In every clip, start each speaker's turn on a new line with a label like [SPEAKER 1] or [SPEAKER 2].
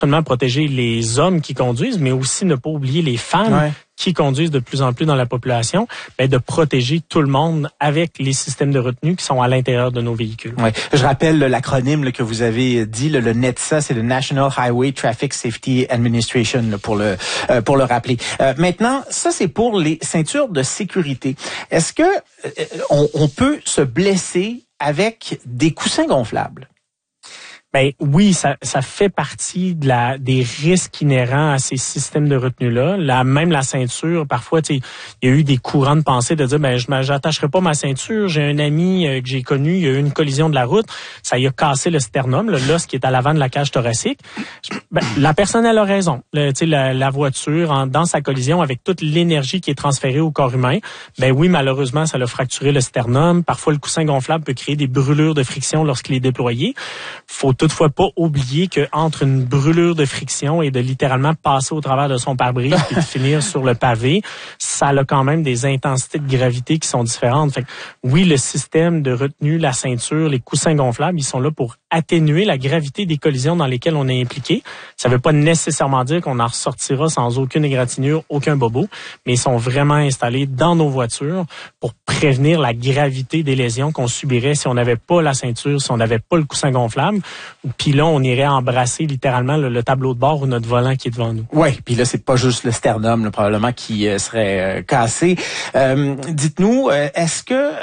[SPEAKER 1] seulement protéger les hommes qui conduisent, mais aussi ne pas oublier les femmes qui conduisent de plus en plus dans la population, de protéger tout le monde avec les systèmes de retenue qui sont à l'intérieur de nos véhicules.
[SPEAKER 2] Ouais. Je rappelle l'acronyme que vous avez dit, le NHTSA, c'est le National Highway Traffic Safety Administration, pour le rappeler. Maintenant, ça c'est pour les ceintures de sécurité. Est-ce que on peut se blesser avec des coussins gonflables?
[SPEAKER 1] Ben oui, ça fait partie des risques inhérents à ces systèmes de retenue-là. Même la ceinture, parfois, il y a eu des courants de pensée de dire, j'attacherai pas ma ceinture. J'ai un ami que j'ai connu, il y a eu une collision de la route, ça y a cassé le sternum, l'os qui est à l'avant de la cage thoracique. La personne, elle a raison. La voiture, dans sa collision, avec toute l'énergie qui est transférée au corps humain, oui, malheureusement, ça l'a fracturé le sternum. Parfois, le coussin gonflable peut créer des brûlures de friction lorsqu'il est déployé. Faut toutefois pas oublier que entre une brûlure de friction et de littéralement passer au travers de son pare-brise et de finir sur le pavé, ça a quand même des intensités de gravité qui sont différentes. Fait que, oui, le système de retenue, la ceinture, les coussins gonflables, ils sont là pour atténuer la gravité des collisions dans lesquelles on est impliqué. Ça veut pas nécessairement dire qu'on en ressortira sans aucune égratignure, aucun bobo, mais ils sont vraiment installés dans nos voitures pour prévenir la gravité des lésions qu'on subirait si on n'avait pas la ceinture, si on n'avait pas le coussin gonflable. Puis là, on irait embrasser littéralement le tableau de bord ou notre volant qui est devant nous.
[SPEAKER 2] Oui, puis là, c'est pas juste le sternum, probablement, qui serait cassé. Dites-nous, est-ce que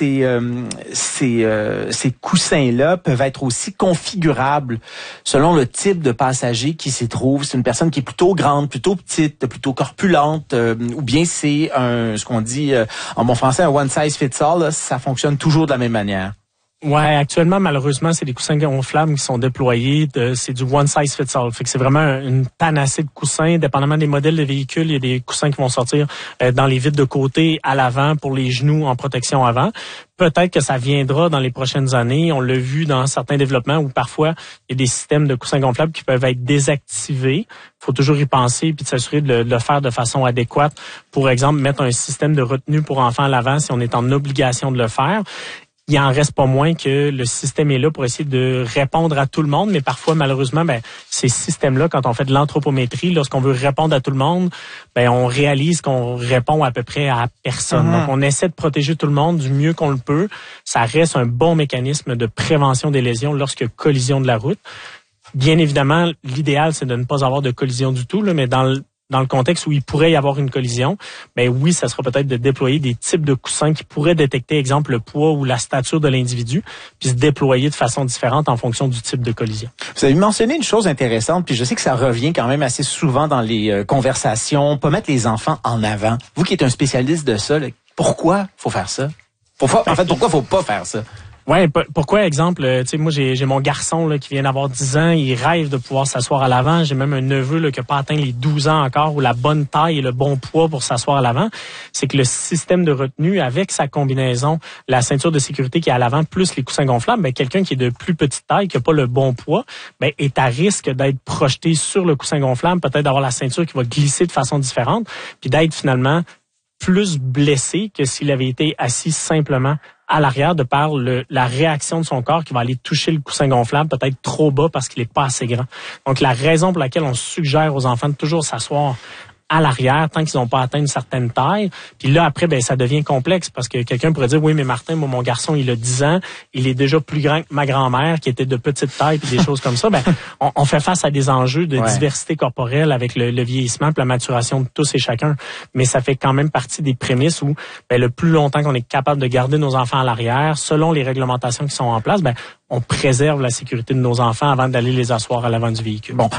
[SPEAKER 2] ces coussins-là peuvent être aussi configurables selon le type de passager qui s'y trouve? C'est une personne qui est plutôt grande, plutôt petite, plutôt corpulente, ou bien c'est ce qu'on dit en bon français, un one size fits all, là, ça fonctionne toujours de la même manière?
[SPEAKER 1] Ouais, actuellement, malheureusement, c'est des coussins gonflables qui sont déployés. C'est du one size fits all. Fait que c'est vraiment une panacée de coussins. Dépendamment des modèles de véhicules, il y a des coussins qui vont sortir dans les vitres de côté, à l'avant, pour les genoux en protection avant. Peut-être que ça viendra dans les prochaines années. On l'a vu dans certains développements où parfois il y a des systèmes de coussins gonflables qui peuvent être désactivés. Il faut toujours y penser puis de s'assurer de le faire de façon adéquate. Pour exemple, mettre un système de retenue pour enfants à l'avant si on est en obligation de le faire. Il en reste pas moins que le système est là pour essayer de répondre à tout le monde, mais parfois, malheureusement, ces systèmes-là, quand on fait de l'anthropométrie, lorsqu'on veut répondre à tout le monde, on réalise qu'on répond à peu près à personne. Donc, on essaie de protéger tout le monde du mieux qu'on le peut. Ça reste un bon mécanisme de prévention des lésions lorsque collision de la route. Bien évidemment, l'idéal, c'est de ne pas avoir de collision du tout, mais dans le contexte où il pourrait y avoir une collision, oui, ça sera peut-être de déployer des types de coussins qui pourraient détecter, exemple, le poids ou la stature de l'individu, puis se déployer de façon différente en fonction du type de collision.
[SPEAKER 2] Vous avez mentionné une chose intéressante, puis je sais que ça revient quand même assez souvent dans les conversations, pas mettre les enfants en avant. Vous qui êtes un spécialiste de ça, pourquoi faut faire ça? Pourquoi faut pas faire ça?
[SPEAKER 1] Ouais, pourquoi, exemple, moi j'ai mon garçon là qui vient d'avoir 10 ans, il rêve de pouvoir s'asseoir à l'avant. J'ai même un neveu là qui n'a pas atteint les 12 ans encore, ou la bonne taille et le bon poids pour s'asseoir à l'avant. C'est que le système de retenue avec sa combinaison, la ceinture de sécurité qui est à l'avant plus les coussins gonflables, quelqu'un qui est de plus petite taille, qui n'a pas le bon poids, est à risque d'être projeté sur le coussin gonflable, peut-être d'avoir la ceinture qui va glisser de façon différente, puis d'être finalement plus blessé que s'il avait été assis simplement à l'arrière de par la réaction de son corps qui va aller toucher le coussin gonflable peut-être trop bas parce qu'il est pas assez grand. Donc, la raison pour laquelle on suggère aux enfants de toujours s'asseoir à l'arrière tant qu'ils n'ont pas atteint une certaine taille. Puis là, après, ça devient complexe parce que quelqu'un pourrait dire, oui, mais Martin, moi, mon garçon, il a 10 ans, il est déjà plus grand que ma grand-mère qui était de petite taille puis des choses comme ça. On fait face à des enjeux de diversité corporelle avec le vieillissement puis la maturation de tous et chacun. Mais ça fait quand même partie des prémices où, le plus longtemps qu'on est capable de garder nos enfants à l'arrière, selon les réglementations qui sont en place, on préserve la sécurité de nos enfants avant d'aller les asseoir à l'avant du véhicule.
[SPEAKER 2] Bon,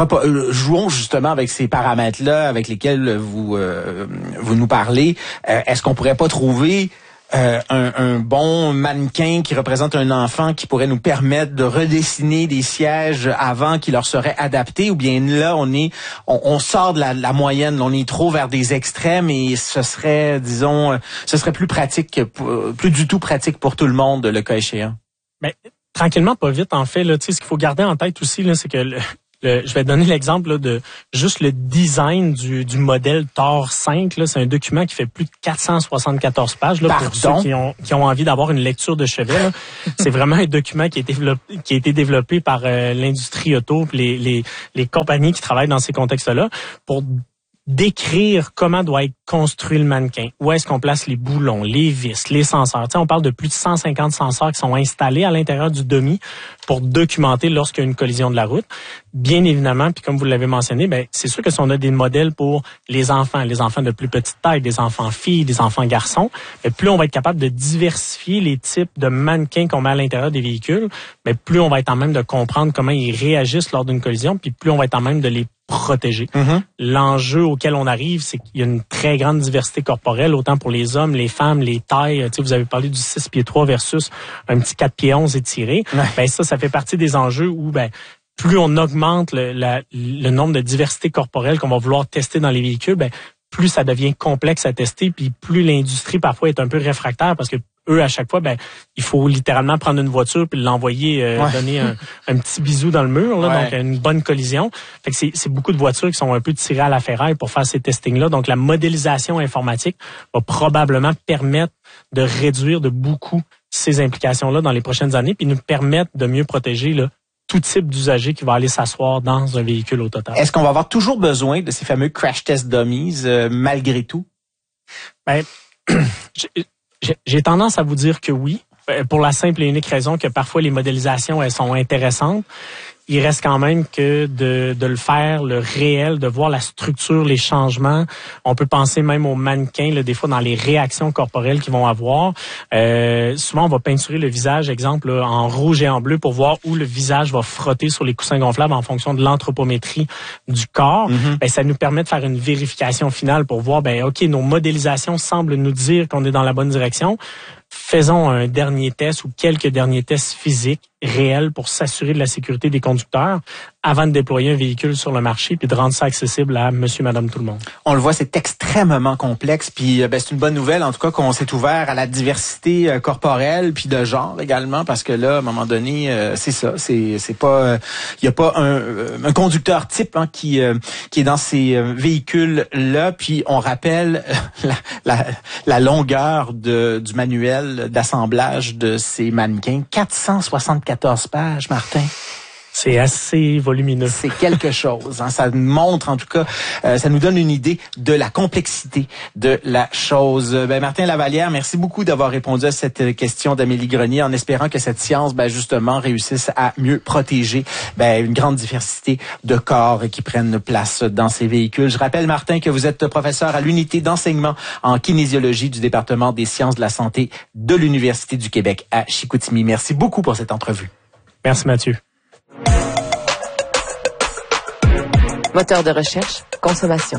[SPEAKER 2] jouons justement avec ces paramètres-là avec lesquels vous nous parlez. Est-ce qu'on pourrait pas trouver un bon mannequin qui représente un enfant qui pourrait nous permettre de redessiner des sièges avant qui leur seraient adaptés, ou bien là on sort de la moyenne, on est trop vers des extrêmes et ce serait plus pratique, plus du tout pratique pour tout le monde le cas échéant?
[SPEAKER 1] Tranquillement, pas vite, en fait. Là, ce qu'il faut garder en tête aussi, là, c'est que Je vais donner l'exemple là, de juste le design du modèle Thor 5. Là, c'est un document qui fait plus de 474 pages. Là, pour ceux qui ont envie d'avoir une lecture de chevet. Là. C'est vraiment un document qui a été développé par l'industrie auto, les compagnies qui travaillent dans ces contextes-là, pour décrire comment doit être construit le mannequin. Où est-ce qu'on place les boulons, les vis, les senseurs. On parle de plus de 150 senseurs qui sont installés à l'intérieur du dummy pour documenter lorsqu'il y a une collision de la route. Bien évidemment, puis comme vous l'avez mentionné, c'est sûr que si on a des modèles pour les enfants de plus petite taille, des enfants filles, des enfants garçons, plus on va être capable de diversifier les types de mannequins qu'on met à l'intérieur des véhicules, plus on va être en même de comprendre comment ils réagissent lors d'une collision, puis plus on va être en même de les protéger. Mm-hmm. L'enjeu auquel on arrive, c'est qu'il y a une très grande diversité corporelle, autant pour les hommes, les femmes, les tailles. Vous avez parlé du 6 pieds 3 versus un petit 4 pieds 11 étiré. Ouais. Ça fait partie des enjeux où plus on augmente le nombre de diversité corporelle qu'on va vouloir tester dans les véhicules, plus ça devient complexe à tester, puis plus l'industrie parfois est un peu réfractaire parce que eux, à chaque fois, il faut littéralement prendre une voiture puis l'envoyer donner un petit bisou dans le mur, là, donc une bonne collision. Fait que c'est beaucoup de voitures qui sont un peu tirées à la ferraille pour faire ces testings-là. Donc, la modélisation informatique va probablement permettre de réduire de beaucoup ces implications-là dans les prochaines années puis nous permettre de mieux protéger tout type d'usager qui va aller s'asseoir dans un véhicule au total.
[SPEAKER 2] Est-ce qu'on va avoir toujours besoin de ces fameux crash test dummies malgré tout?
[SPEAKER 1] J'ai tendance à vous dire que oui, pour la simple et unique raison que parfois les modélisations, elles sont intéressantes. Il reste quand même que de le faire, le réel, de voir la structure, les changements. On peut penser même aux mannequins, des fois dans les réactions corporelles qu'ils vont avoir. Souvent, on va peinturer le visage, exemple, en rouge et en bleu pour voir où le visage va frotter sur les coussins gonflables en fonction de l'anthropométrie du corps. Mm-hmm. Ça nous permet de faire une vérification finale pour voir, OK, nos modélisations semblent nous dire qu'on est dans la bonne direction. Faisons un dernier test ou quelques derniers tests physiques réels pour s'assurer de la sécurité des conducteurs avant de déployer un véhicule sur le marché puis de rendre ça accessible à monsieur, madame, tout le monde.
[SPEAKER 2] On le voit, c'est extrêmement complexe puis c'est une bonne nouvelle en tout cas qu'on s'est ouvert à la diversité corporelle puis de genre également parce que là, à un moment donné, c'est ça, c'est pas il y a pas un conducteur type qui est dans ces véhicules là puis on rappelle la longueur du manuel d'assemblage de ces mannequins, 474 pages, Martin.
[SPEAKER 1] C'est assez volumineux.
[SPEAKER 2] C'est quelque chose. Ça montre, en tout cas, ça nous donne une idée de la complexité de la chose. Martin Lavallière, merci beaucoup d'avoir répondu à cette question d'Amélie Grenier en espérant que cette science, justement, réussisse à mieux protéger une grande diversité de corps qui prennent place dans ces véhicules. Je rappelle, Martin, que vous êtes professeur à l'unité d'enseignement en kinésiologie du département des sciences de la santé de l'Université du Québec à Chicoutimi. Merci beaucoup pour cette entrevue.
[SPEAKER 1] Merci, Mathieu.
[SPEAKER 3] Moteur de recherche, consommation.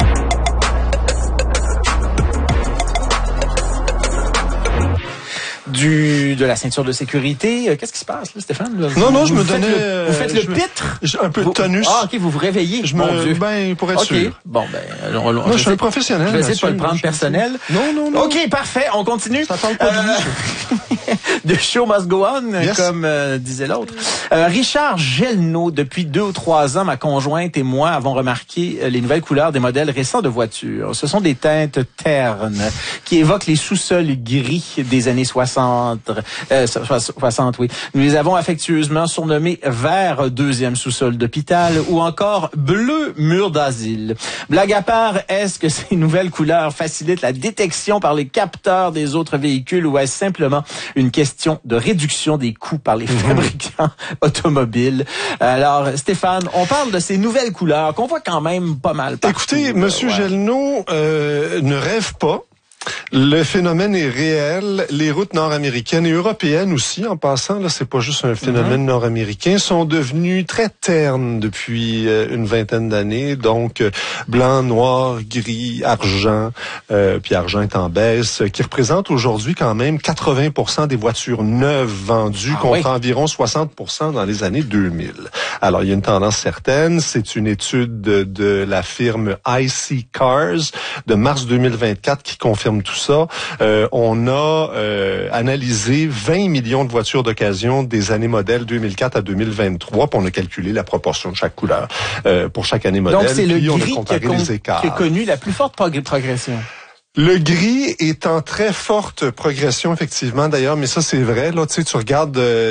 [SPEAKER 2] De la ceinture de sécurité. Qu'est-ce qui se passe, là, Stéphane?
[SPEAKER 4] Non, je me donnais...
[SPEAKER 2] Vous faites le pitre?
[SPEAKER 4] Un peu de tonus.
[SPEAKER 2] Ah, OK, vous vous réveillez.
[SPEAKER 4] Pour être sûr.
[SPEAKER 2] Bon,
[SPEAKER 4] je suis un professionnel.
[SPEAKER 2] Je vais essayer de pas le prendre personnel.
[SPEAKER 4] Non.
[SPEAKER 2] OK, parfait, on continue.
[SPEAKER 4] Ça parle pas de lui.
[SPEAKER 2] The show must go on,
[SPEAKER 4] yes.
[SPEAKER 2] Comme disait l'autre. Richard Gelneau, depuis 2 ou 3 ans, ma conjointe et moi avons remarqué les nouvelles couleurs des modèles récents de voitures. Ce sont des teintes ternes qui évoquent les sous-sols gris des années 60, oui. Nous les avons affectueusement surnommés vert deuxième sous-sol d'hôpital ou encore bleu mur d'asile. Blague à part, est-ce que ces nouvelles couleurs facilitent la détection par les capteurs des autres véhicules ou est-ce simplement une question de réduction des coûts par les fabricants automobiles? Alors, Stéphane, on parle de ces nouvelles couleurs qu'on voit quand même pas mal partout.
[SPEAKER 4] Écoutez, Monsieur Gelneau ne rêve pas. Le phénomène est réel. Les routes nord-américaines et européennes aussi, en passant, là, c'est pas juste un phénomène nord-américain, sont devenues très ternes depuis une vingtaine d'années. Donc, blanc, noir, gris, argent, puis argent est en baisse, qui représente aujourd'hui quand même 80% des voitures neuves vendues contre environ 60% dans les années 2000. Alors, il y a une tendance certaine. C'est une étude de la firme IC Cars de mars 2024 qui confirme tout ça. On a analysé 20 millions de voitures d'occasion des années modèles 2004 à 2023, puis on a calculé la proportion de chaque couleur pour chaque année modèle.
[SPEAKER 2] Donc, c'est le
[SPEAKER 4] puis on a
[SPEAKER 2] gris
[SPEAKER 4] comparé les écarts.
[SPEAKER 2] qui a connu la plus forte progression.
[SPEAKER 4] Le gris est en très forte progression, effectivement, d'ailleurs, mais ça, c'est vrai, là, tu sais, tu regardes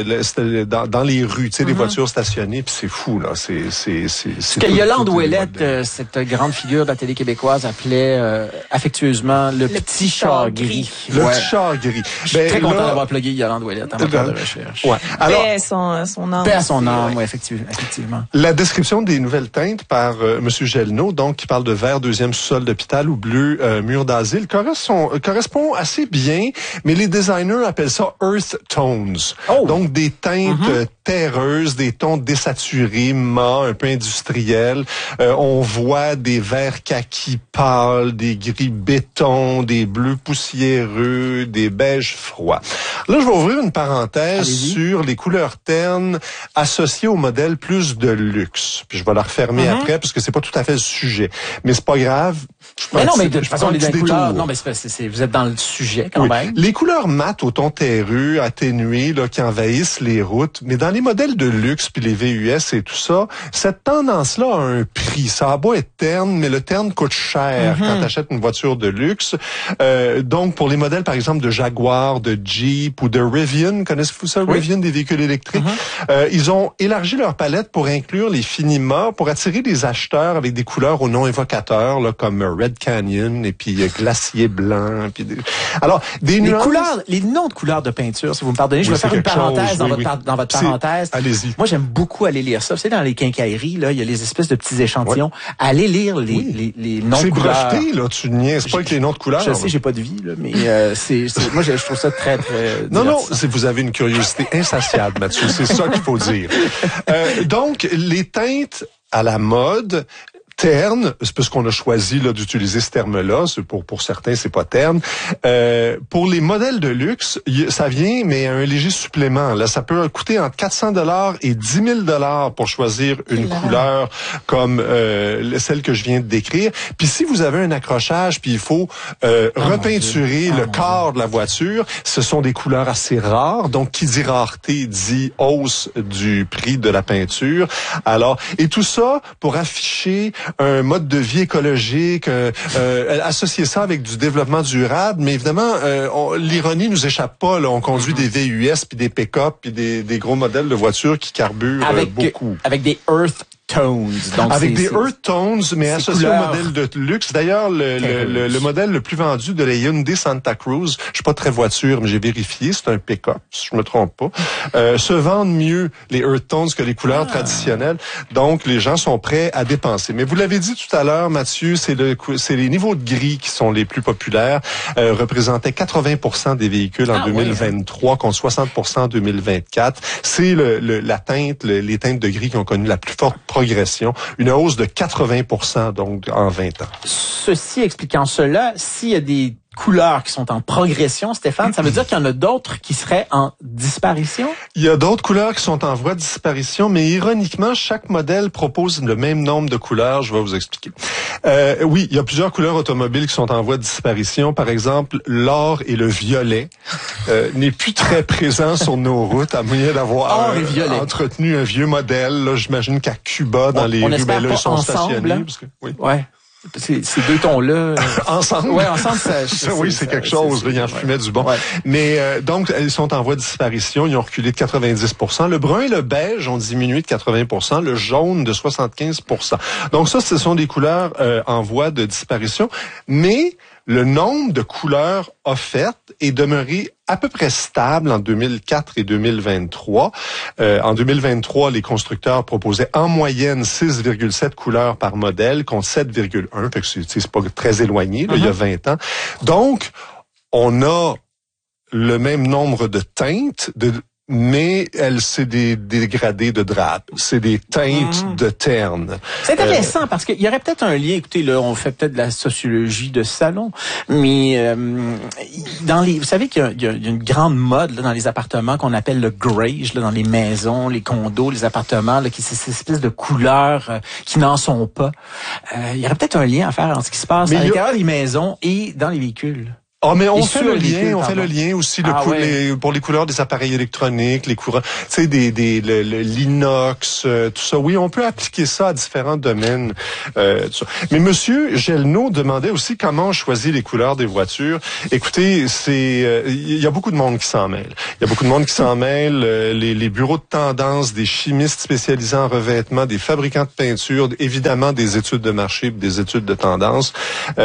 [SPEAKER 4] dans les rues, tu sais, les voitures stationnées, puis c'est fou, là, c'est
[SPEAKER 2] ce que Yolande Ouellette, cette grande figure de la télé québécoise, appelait affectueusement le petit char gris.
[SPEAKER 4] Le petit char gris.
[SPEAKER 2] Je suis très content d'avoir plugué Yolande Ouellette en matière de recherche.
[SPEAKER 4] Ouais. Alors,
[SPEAKER 5] paix son âme.
[SPEAKER 2] Paix à son âme, oui, effectivement.
[SPEAKER 4] La description des nouvelles teintes par Monsieur Gelneau, donc, qui parle de vert deuxième sous-sol d'hôpital ou bleu mur d'asile, correspond assez bien, mais les designers appellent ça earth tones. Oh. Donc des teintes terreuses, des tons désaturés, mat, un peu industriels. On voit des verts kaki pâles, des gris béton, des bleus poussiéreux, des beiges froids. Là, je vais ouvrir une parenthèse sur les couleurs ternes associées au modèle plus de luxe. Puis je vais la refermer après parce que c'est pas tout à fait le sujet. Mais c'est pas grave.
[SPEAKER 2] Mais non, mais de toute façon, les couleurs, non, mais vous êtes dans le sujet quand même.
[SPEAKER 4] Les couleurs mates au ton terreux, atténuées, là, qui envahissent les routes, mais dans les modèles de luxe puis les VUS et tout ça, cette tendance-là a un prix. Ça a beau être terne, mais le terne coûte cher quand tu achètes une voiture de luxe. Donc, pour les modèles, par exemple, de Jaguar, de Jeep ou de Rivian, connaissez-vous ça, Rivian, des véhicules électriques? Ils ont élargi leur palette pour inclure les finima, pour attirer des acheteurs avec des couleurs aux noms évocateurs, là, comme Red Canyon et puis Glacier Blanc. Puis alors, des nuances...
[SPEAKER 2] les noms de couleurs de peinture, si vous me pardonnez, je vais faire une parenthèse dans votre parenthèse.
[SPEAKER 4] Allez-y.
[SPEAKER 2] Moi, j'aime beaucoup aller lire ça. Vous savez, dans les quincailleries, là, il y a les espèces de petits échantillons. Allez lire les noms de couleurs.
[SPEAKER 4] C'est breveté, là. Tu niaises pas avec les noms de couleurs.
[SPEAKER 2] Je sais, j'ai pas de vie, là, mais moi, je trouve ça très, très
[SPEAKER 4] Non, vous avez une curiosité insatiable, Mathieu. C'est ça qu'il faut dire. Donc, les teintes à la mode... Terne, c'est parce qu'on a choisi là d'utiliser ce terme-là. C'est pour certains, c'est pas terne. Pour les modèles de luxe, ça vient, mais à un léger supplément. Là, ça peut coûter entre $400 et $10,000 pour choisir une couleur comme celle que je viens de décrire. Puis si vous avez un accrochage, puis il faut repeinturer le corps de la voiture, ce sont des couleurs assez rares. Donc, qui dit rareté dit hausse du prix de la peinture. Alors, et tout ça pour afficher un mode de vie écologique, associer ça avec du développement durable, mais évidemment, l'ironie nous échappe pas. Là, on conduit des VUS, puis des pick-up, puis des gros modèles de voitures qui carburent beaucoup.
[SPEAKER 2] Avec des earth tones. Donc
[SPEAKER 4] avec des earth tones, mais associés au modèle de luxe. D'ailleurs, le modèle le plus vendu de la Hyundai Santa Cruz, je suis pas très voiture, mais j'ai vérifié, c'est un pick-up, si je me trompe pas, se vendent mieux les earth tones que les couleurs traditionnelles. Donc, les gens sont prêts à dépenser. Mais vous l'avez dit tout à l'heure, Mathieu, c'est les niveaux de gris qui sont les plus populaires, représentaient 80% des véhicules en 2023 contre 60% en 2024. C'est la teinte, les teintes de gris qui ont connu la plus forte progression, une hausse de 80% donc en 20 ans.
[SPEAKER 2] Ceci expliquant cela, s'il y a des couleurs qui sont en progression, Stéphane, ça veut dire qu'il y en a d'autres qui seraient en disparition?
[SPEAKER 4] Il y a d'autres couleurs qui sont en voie de disparition, mais ironiquement, chaque modèle propose le même nombre de couleurs. Je vais vous expliquer. Oui, il y a plusieurs couleurs automobiles qui sont en voie de disparition. Par exemple, l'or et le violet n'est plus très présent sur nos routes, à moins d'avoir entretenu un vieux modèle. Là, j'imagine qu'à Cuba, dans les rues, ils sont stationnés. Parce que,
[SPEAKER 2] Ouais. Ces deux tons-là.
[SPEAKER 4] Ensemble?
[SPEAKER 2] Ouais, ensemble,
[SPEAKER 4] c'est quelque chose. Il en fumait du bon. Ouais. Mais donc, ils sont en voie de disparition. Ils ont reculé de 90%. Le brun et le beige ont diminué de 80%. Le jaune de 75%. Donc ça, ce sont des couleurs en voie de disparition. Mais le nombre de couleurs offertes est demeuré à peu près stable en 2004 et 2023. En 2023, les constructeurs proposaient en moyenne 6,7 couleurs par modèle contre 7,1. Fait que c'est pas très éloigné, là, il y a 20 ans. Donc, on a le même nombre de teintes, mais c'est des dégradés de drap. C'est des teintes de terne.
[SPEAKER 2] C'est intéressant parce qu'il y aurait peut-être un lien. Écoutez, là, on fait peut-être de la sociologie de salon, mais vous savez qu'il y a une grande mode là, dans les appartements qu'on appelle le greige, là, dans les maisons, les condos, les appartements, là, qui c'est cette espèce de couleurs qui n'en sont pas. Il y aurait peut-être un lien à faire entre ce qui se passe à l'intérieur des maisons et dans les véhicules.
[SPEAKER 4] Ah, mais on
[SPEAKER 2] Les
[SPEAKER 4] fait le lien,
[SPEAKER 2] survéhicules,
[SPEAKER 4] on fait le lien aussi pour les couleurs des appareils électroniques, les courants, tu sais, l'inox, tout ça. Oui, on peut appliquer ça à différents domaines. Tout ça. Mais Monsieur Gelneau demandait aussi comment on choisit les couleurs des voitures. Écoutez, il y a beaucoup de monde qui s'en mêle. Il y a beaucoup de monde qui s'en mêle. Les bureaux de tendance, des chimistes spécialisés en revêtement, des fabricants de peinture, évidemment des études de marché, des études de tendance.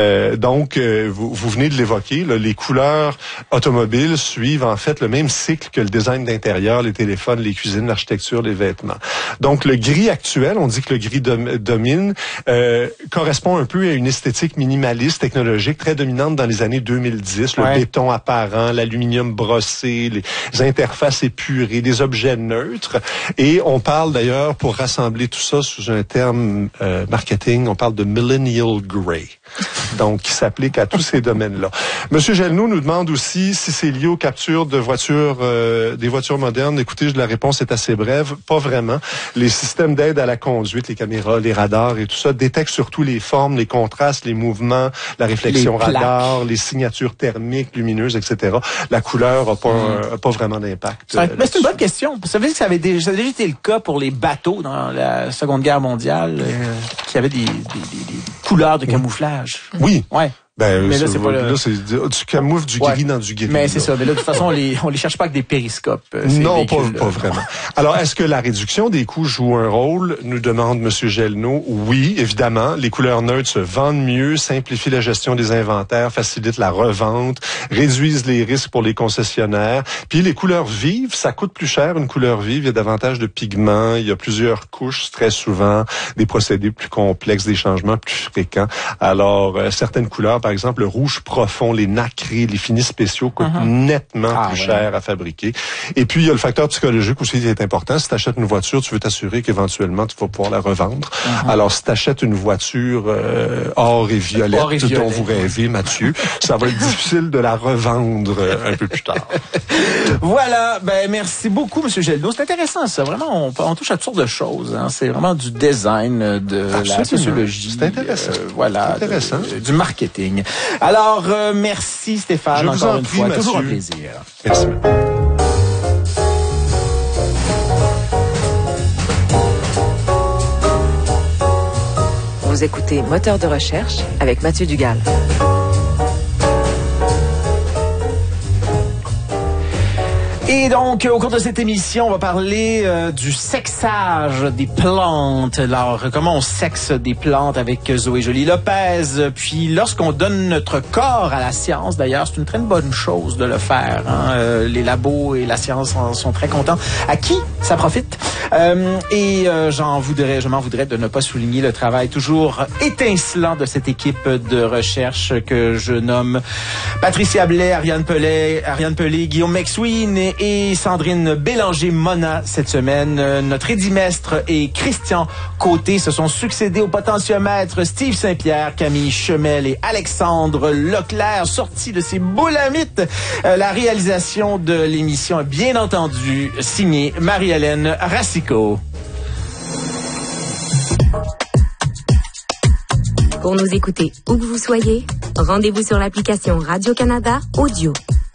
[SPEAKER 4] Donc, vous venez de l'évoquer. Là, les couleurs automobiles suivent en fait le même cycle que le design d'intérieur, les téléphones, les cuisines, l'architecture, les vêtements. Donc le gris actuel, on dit que le gris domine, correspond un peu à une esthétique minimaliste technologique très dominante dans les années 2010. Le béton apparent, l'aluminium brossé, les interfaces épurées, des objets neutres. Et on parle d'ailleurs, pour rassembler tout ça sous un terme marketing, on parle de millennial grey. Donc, qui s'applique à tous ces domaines-là. Monsieur Gelneau nous demande aussi si c'est lié aux captures de voitures, des voitures modernes. Écoutez, la réponse est assez brève. Pas vraiment. Les systèmes d'aide à la conduite, les caméras, les radars et tout ça détectent surtout les formes, les contrastes, les mouvements, la réflexion radar, les signatures thermiques, lumineuses, etc. La couleur a pas vraiment d'impact.
[SPEAKER 2] Mais c'est une bonne question. Vous savez que ça avait déjà été le cas pour les bateaux dans la Seconde Guerre mondiale, qui avaient des couleurs de camouflage.
[SPEAKER 4] Oui.
[SPEAKER 2] Ouais.
[SPEAKER 4] Ben,
[SPEAKER 2] mais là, c'est pas
[SPEAKER 4] tu camoufles du gris dans du gris.
[SPEAKER 2] Mais c'est ça. Mais là, de toute façon, on les cherche pas avec des périscopes.
[SPEAKER 4] Non, pas vraiment. Alors, est-ce que la réduction des coûts joue un rôle? Nous demande Monsieur Gelneau. Oui, évidemment. Les couleurs neutres se vendent mieux, simplifient la gestion des inventaires, facilitent la revente, réduisent les risques pour les concessionnaires. Puis les couleurs vives, ça coûte plus cher. Une couleur vive, il y a davantage de pigments, il y a plusieurs couches très souvent, des procédés plus complexes, des changements plus fréquents. Alors, certaines couleurs, par exemple, le rouge profond, les nacrés, les finis spéciaux coûtent nettement plus cher à fabriquer. Et puis, il y a le facteur psychologique aussi qui est important. Si tu achètes une voiture, tu veux t'assurer qu'éventuellement, tu vas pouvoir la revendre. Alors, si tu achètes une voiture or et violette, dont vous rêvez, Mathieu, ça va être difficile de la revendre un peu plus tard.
[SPEAKER 2] Voilà. Ben, merci beaucoup, Monsieur Gelneau. C'est intéressant, ça. Vraiment, on touche à toutes sortes de choses. Hein. C'est vraiment du design, de la sociologie.
[SPEAKER 4] C'est intéressant.
[SPEAKER 2] Voilà.
[SPEAKER 4] C'est intéressant.
[SPEAKER 2] Du marketing. Alors, merci Stéphane.
[SPEAKER 4] Je vous en prie, Mathieu.
[SPEAKER 2] Toujours un plaisir.
[SPEAKER 4] Merci.
[SPEAKER 3] Vous écoutez Moteur de recherche avec Mathieu Dugal.
[SPEAKER 2] Et donc, au cours de cette émission, on va parler du sexage des plantes. Alors, comment on sexe des plantes avec Zoé Joly-Lopez. Puis, lorsqu'on donne notre corps à la science, d'ailleurs, c'est une très bonne chose de le faire. Hein? Les labos et la science sont très contents. À qui ça profite? Je m'en voudrais de ne pas souligner le travail toujours étincelant de cette équipe de recherche que je nomme Patricia Blais, Ariane Pelé, Guillaume McSween et Sandrine Bélanger-Mona cette semaine. Notre édimestre et Christian Côté se sont succédés au potentiomètre Steve Saint-Pierre, Camille Chemel et Alexandre Leclerc, sortis de ces boulamites. La réalisation de l'émission est bien entendu signée Marie-Hélène Racicot.
[SPEAKER 5] Pour nous écouter où que vous soyez, rendez-vous sur l'application Radio-Canada Audio.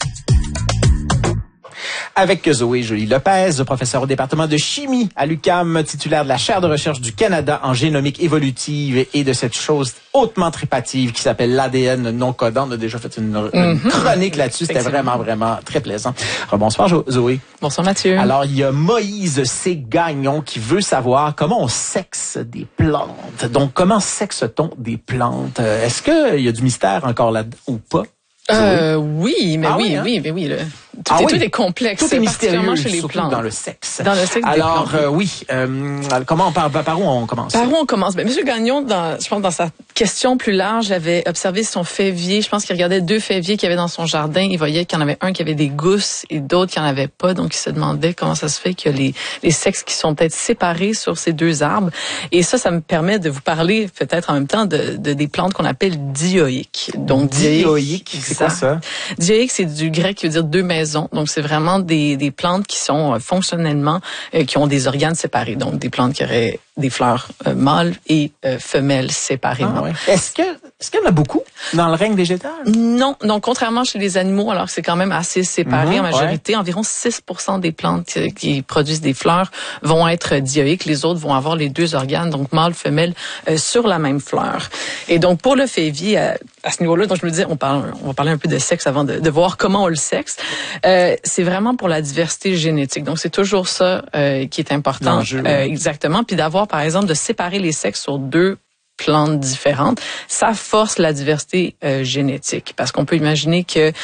[SPEAKER 2] Avec Zoé Joly-Lopez, professeure au département de chimie à l'UQAM, titulaire de la chaire de recherche du Canada en génomique évolutive et de cette chose hautement trépative qui s'appelle l'ADN non codant. On a déjà fait une chronique là-dessus. C'était vraiment très plaisant. Bonsoir Zoé.
[SPEAKER 6] Bonsoir Mathieu.
[SPEAKER 2] Alors, il y a Moïse C. Gagnon qui veut savoir comment on sexe des plantes. Donc, comment sexe-t-on des plantes? Est-ce qu'il y a du mystère encore là-dedans ou pas?
[SPEAKER 6] Oui, mais tout est complexe.
[SPEAKER 2] Tout est mystérieux,
[SPEAKER 6] chez les
[SPEAKER 2] surtout
[SPEAKER 6] plantes.
[SPEAKER 2] dans le sexe.
[SPEAKER 6] Dans le sexe des plantes.
[SPEAKER 2] Comment par où on commence?
[SPEAKER 6] Par où on commence? Ben, Monsieur Gagnon, je pense dans sa question plus large, avait observé son févier. Je pense qu'il regardait 2 féviers qu'il y avait dans son jardin. Il voyait qu'il y en avait un qui avait des gousses et d'autres qui en avaient pas. Donc, il se demandait comment ça se fait qu'il y a les sexes qui sont peut-être séparés sur ces 2 arbres. Et ça me permet de vous parler peut-être en même temps de des plantes qu'on appelle dioïques. Donc,
[SPEAKER 2] dioïques, c'est quoi ça?
[SPEAKER 6] Dioïque, c'est du grec qui veut dire 2 maisons. maison. Donc, c'est vraiment des plantes qui sont fonctionnellement, qui ont des organes séparés. Donc, des plantes qui auraient des fleurs mâles et femelles séparément.
[SPEAKER 2] Ah, ouais. Est-ce qu'il y en a beaucoup dans le règne végétal?
[SPEAKER 6] Non. Donc, contrairement chez les animaux, alors que c'est quand même assez séparé en majorité, environ 6% des plantes qui produisent des fleurs vont être dioïques. Les autres vont avoir les deux organes, donc mâle, femelle, sur la même fleur. Et donc, pour le févier, à ce niveau-là, donc je me disais, on va parler un peu de sexe avant de voir comment on le sexe. C'est vraiment pour la diversité génétique. Donc, c'est toujours ça qui est important. Exactement. Puis d'avoir, par exemple, de séparer les sexes sur deux plantes différentes, ça force la diversité génétique. Parce qu'on peut imaginer que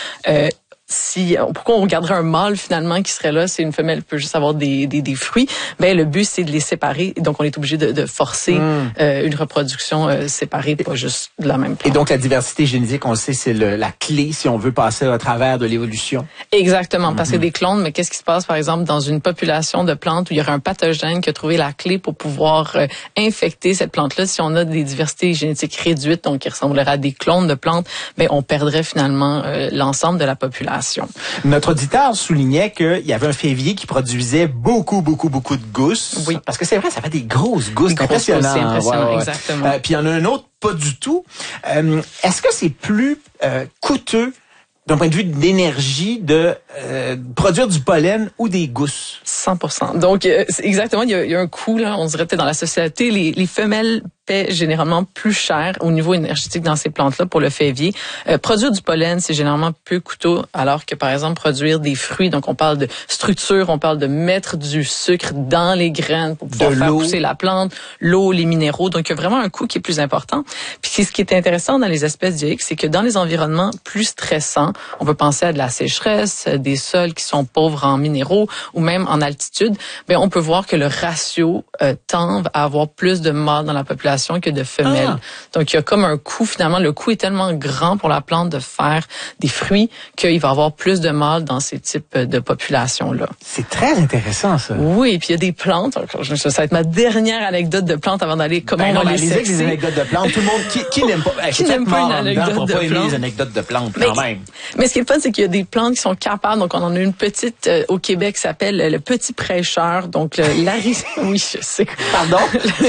[SPEAKER 6] pourquoi on regarderait un mâle finalement qui serait là, si une femelle peut juste avoir des fruits, ben le but c'est de les séparer, donc on est obligé de forcer une reproduction séparée, pas juste de la même plante.
[SPEAKER 2] Et donc la diversité génétique, on le sait, c'est la clé si on veut passer à travers de l'évolution.
[SPEAKER 6] Exactement, parce que des clones, mais qu'est-ce qui se passe par exemple dans une population de plantes où il y aurait un pathogène qui a trouvé la clé pour pouvoir infecter cette plante-là? Si on a des diversités génétiques réduites, donc qui ressembleraient à des clones de plantes, ben on perdrait finalement l'ensemble de la population.
[SPEAKER 2] Notre auditeur soulignait qu'il y avait un févier qui produisait beaucoup de gousses.
[SPEAKER 6] Oui.
[SPEAKER 2] Parce que c'est vrai, ça fait des grosses gousses. C'est impressionnant.
[SPEAKER 6] C'est impressionnant, exactement.
[SPEAKER 2] Puis il y en a un autre, pas du tout. Est-ce que c'est plus coûteux d'un point de vue d'énergie de produire du pollen ou des gousses?
[SPEAKER 6] 100%. Donc, exactement, il y a un coût, là, on dirait peut-être dans la société, les femelles paient généralement plus cher au niveau énergétique dans ces plantes-là pour le févier. Produire du pollen, c'est généralement peu coûteux, alors que, par exemple, produire des fruits, donc on parle de structure, on parle de mettre du sucre dans les graines pour pouvoir faire pousser la plante, l'eau, les minéraux. Donc, il y a vraiment un coût qui est plus important. Puis, ce qui est intéressant dans les espèces dioïques, c'est que dans les environnements plus stressants, on peut penser à de la sécheresse, des sols qui sont pauvres en minéraux ou même en altitude, bien, on peut voir que le ratio tend à avoir plus de mâles dans la population que de femelles. Donc, il y a comme un coût, finalement, le coût est tellement grand pour la plante de faire des fruits qu'il va y avoir plus de mâles dans ces types de populations-là.
[SPEAKER 2] C'est très intéressant, ça.
[SPEAKER 6] Oui, et puis il y a des plantes. Ça va être ma dernière anecdote de plantes avant d'aller comment on va les sexer.
[SPEAKER 2] Les anecdotes de plantes. Tout le monde qui n'aime pas,
[SPEAKER 6] qui n'aime pas une anecdote de plantes.
[SPEAKER 2] Les anecdotes de plantes quand même.
[SPEAKER 6] Mais ce qui est le fun, c'est qu'il y a des plantes qui sont capables. Donc, on en a une petite au Québec qui s'appelle le petit prêcheur. Donc, oui, je sais.
[SPEAKER 2] Pardon?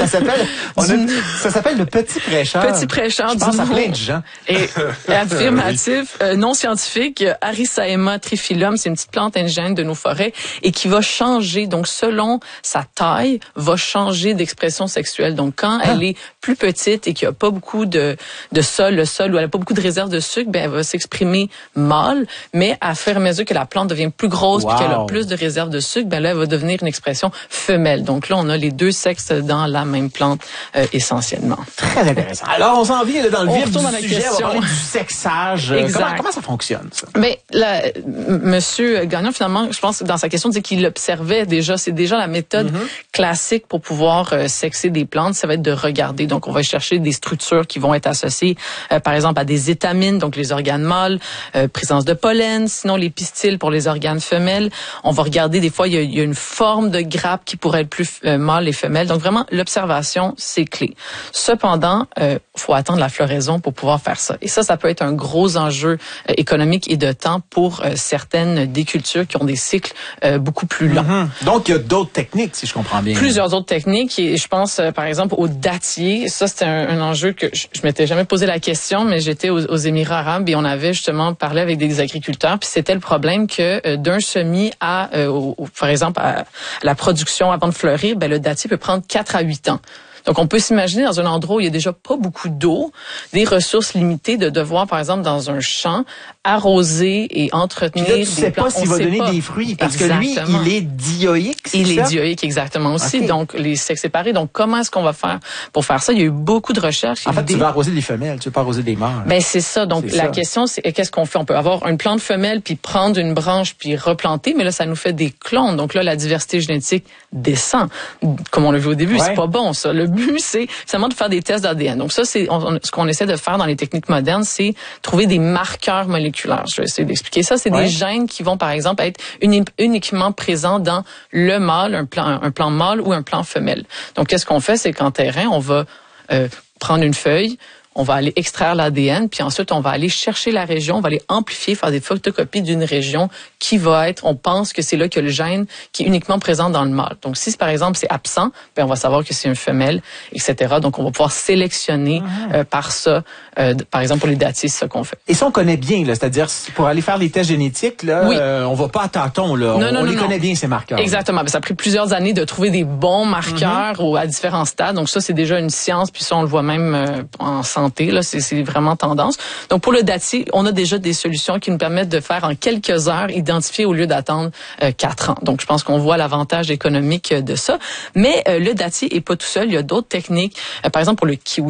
[SPEAKER 2] Ça s'appelle le petit prêcheur.
[SPEAKER 6] Petit prêcheur.
[SPEAKER 2] Je pense à plein de gens.
[SPEAKER 6] Et affirmatif, non scientifique, Arisaema triphyllum, c'est une petite plante indigène de nos forêts et qui va changer. Donc, selon sa taille, va changer d'expression sexuelle. Donc, quand elle est plus petite et qu'il n'y a pas beaucoup de sol, le sol où elle n'a pas beaucoup de réserve de sucre, ben elle va s'exprimer mâle. Mais à fur et à mesure que la plante devient plus grosse et qu'elle a plus de réserve de sucre, ben là, elle va devenir une expression femelle. Donc là, on a les deux sexes dans la même plante essentiellement.
[SPEAKER 2] Très intéressant. Alors, on s'en vient là, dans le vif du sujet.
[SPEAKER 6] Question.
[SPEAKER 2] On va parler du sexage. Comment ça fonctionne, ça?
[SPEAKER 6] Mais Monsieur Gagnon, finalement, je pense que dans sa question, dit qu'il observait déjà. C'est déjà la méthode classique pour pouvoir sexer des plantes. Ça va être de regarder. Donc, on va chercher des structures qui vont être associées, par exemple, à des étamines, donc les organes mâles, présence de pollen, sinon les pistils pour les organes femelles. On va regarder, des fois, il y a une forme de grappe qui pourrait être plus mâle et femelle. Donc, vraiment, l'observation, c'est clé. Cependant, faut attendre la floraison pour pouvoir faire ça. Et ça peut être un gros enjeu économique et de temps pour certaines des cultures qui ont des cycles beaucoup plus longs.
[SPEAKER 2] Donc, il y a d'autres techniques, si je comprends bien.
[SPEAKER 6] Plusieurs autres techniques. Et je pense, par exemple, au dattier. Ça, c'était un enjeu que je m'étais jamais posé la question, mais j'étais aux Émirats arabes et on avait justement parlé avec des agriculteurs. Puis c'était le problème que d'un semis par exemple, à la production avant de fleurir, ben, le dattier peut prendre 4 à 8 ans. Donc, on peut s'imaginer dans un endroit où il y a déjà pas beaucoup d'eau, des ressources limitées, de devoir, par exemple, dans un champ, arroser et entretenir
[SPEAKER 2] des
[SPEAKER 6] plants.
[SPEAKER 2] Tu sais pas s'il va donner des fruits, parce que lui, il est dioïque, c'est ça?
[SPEAKER 6] Il est dioïque, exactement aussi. Okay. Donc, les sexes séparés. Donc, comment est-ce qu'on va faire pour faire ça? Il y a eu beaucoup de recherches.
[SPEAKER 2] En fait, tu vas arroser des femelles, tu veux pas arroser des mâles.
[SPEAKER 6] Ben, c'est ça. Donc, la question, c'est qu'est-ce qu'on fait? On peut avoir une plante femelle, puis prendre une branche, puis replanter, mais là, ça nous fait des clones. Donc là, la diversité génétique descend. Comme on l'a vu au début, c'est pas bon, ça. Le but, c'est finalement de faire des tests d'ADN. Donc ça, c'est ce qu'on essaie de faire dans les techniques modernes, c'est trouver des marqueurs moléculaires. Je vais essayer d'expliquer ça. C'est des gènes qui vont, par exemple, être uniquement présents dans le mâle, un plant mâle ou un plant femelle. Donc, qu'est-ce qu'on fait? C'est qu'en terrain, on va prendre une feuille, on va aller extraire l'ADN, puis ensuite on va aller chercher la région, on va aller amplifier, faire des photocopies d'une région qui va être, on pense que c'est là que le gène qui est uniquement présent dans le mâle. Donc si par exemple c'est absent, ben on va savoir que c'est une femelle, etc. Donc on va pouvoir sélectionner par ça, par exemple pour les datis, c'est ça qu'on fait.
[SPEAKER 2] Et ça on connaît bien, là, c'est-à-dire pour aller faire les tests génétiques, là,
[SPEAKER 6] oui.
[SPEAKER 2] On va pas à tâtons, là, on les connaît bien ces marqueurs.
[SPEAKER 6] Exactement. Ça a pris plusieurs années de trouver des bons marqueurs à différents stades. Donc ça c'est déjà une science, puis ça on le voit même en santé, là, c'est vraiment tendance. Donc pour le dati, on a déjà des solutions qui nous permettent de faire en quelques heures identifier au lieu d'attendre 4 ans. Donc je pense qu'on voit l'avantage économique de ça. Mais le dati est pas tout seul, il y a d'autres techniques. Par exemple pour le kiwi.